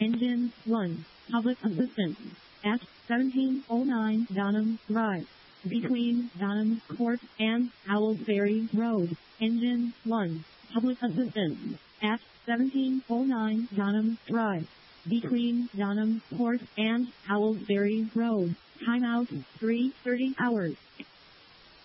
Engine 1, public assistance, at 1709 Donham Drive, between Donham Court and Owlsbury Road. Engine 1, public assistance, at 1709 Donham Drive, between Donham Court and Owlsbury Road. Timeout 3:30 hours.